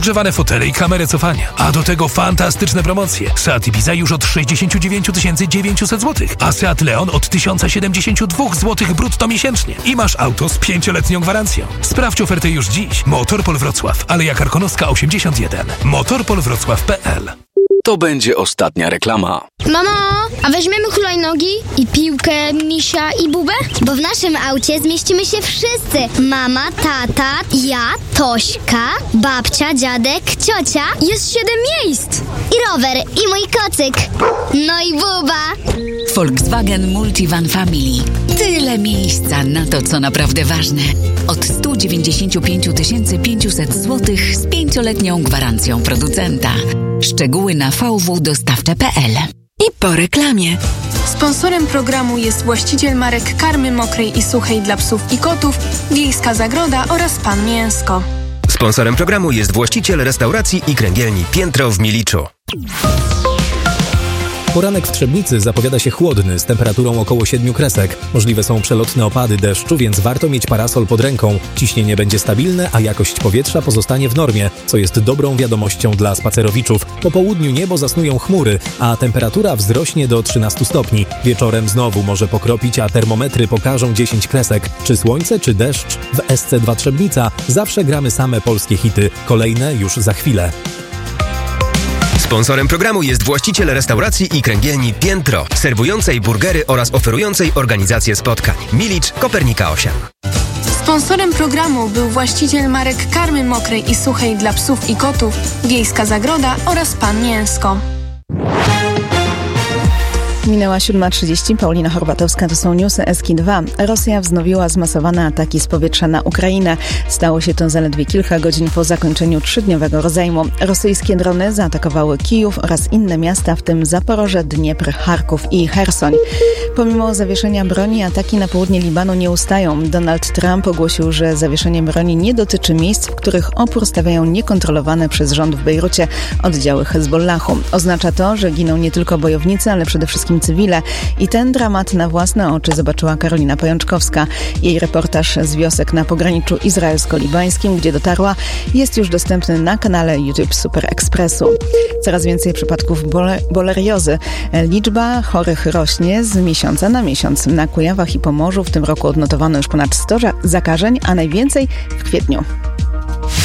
podgrzewane fotele i kamerę cofania. A do tego fantastyczne promocje. Seat Ibiza już od 69 900 zł, a Seat Leon od 1072 zł brutto miesięcznie. I masz auto z 5-letnią gwarancją. Sprawdź ofertę już dziś. Motorpol Wrocław, Aleja Karkonoska 81. motorpolwrocław.pl. To będzie ostatnia reklama. Mamo, a weźmiemy hulajnogi i piłkę, misia i bubę? Bo w naszym aucie zmieścimy się wszyscy. Mama, tata, ja, Tośka, babcia, dziadek, ciocia. Jest 7 miejsc. I rower, i mój kocyk. No i buba. Volkswagen Multivan Family. Tyle miejsca na to, co naprawdę ważne. Od 195 500 zł z 5-letnią gwarancją producenta. Szczegóły na www.dostawcze.pl. I po reklamie. Sponsorem programu jest właściciel marek karmy mokrej i suchej dla psów i kotów, Wiejska Zagroda oraz Pan Mięsko. Sponsorem programu jest właściciel restauracji i kręgielni Piętro w Miliczu. Poranek w Trzebnicy zapowiada się chłodny, z temperaturą około 7 kresek. Możliwe są przelotne opady deszczu, więc warto mieć parasol pod ręką. Ciśnienie będzie stabilne, a jakość powietrza pozostanie w normie, co jest dobrą wiadomością dla spacerowiczów. Po południu niebo zasnują chmury, a temperatura wzrośnie do 13 stopni. Wieczorem znowu może pokropić, a termometry pokażą 10 kresek. Czy słońce, czy deszcz? W SC2 Trzebnica zawsze gramy same polskie hity. Kolejne już za chwilę. Sponsorem programu jest właściciel restauracji i kręgielni Piętro, serwującej burgery oraz oferującej organizację spotkań. Milicz, Kopernika 8. Sponsorem programu był właściciel marek karmy mokrej i suchej dla psów i kotów, Wiejska Zagroda oraz Pan Mięsko. Minęła 7:30. Paulina Horbatowska, to są newsy Eski2. Rosja wznowiła zmasowane ataki z powietrza na Ukrainę. Stało się to zaledwie kilka godzin po zakończeniu 3-dniowego rozejmu. Rosyjskie drony zaatakowały Kijów oraz inne miasta, w tym Zaporoże, Dniepr, Charków i Chersoń. Pomimo zawieszenia broni, ataki na południe Libanu nie ustają. Donald Trump ogłosił, że zawieszenie broni nie dotyczy miejsc, w których opór stawiają niekontrolowane przez rząd w Bejrucie oddziały Hezbollahu. Oznacza to, że giną nie tylko bojownicy, ale przede wszystkim cywile. I ten dramat na własne oczy zobaczyła Karolina Pajączkowska. Jej reportaż z wiosek na pograniczu izraelsko-libańskim, gdzie dotarła, jest już dostępny na kanale YouTube Super Expressu. Coraz więcej przypadków boleriozy. Liczba chorych rośnie z miesiąca na miesiąc. Na Kujawach i Pomorzu w tym roku odnotowano już ponad 100 zakażeń, a najwięcej w kwietniu.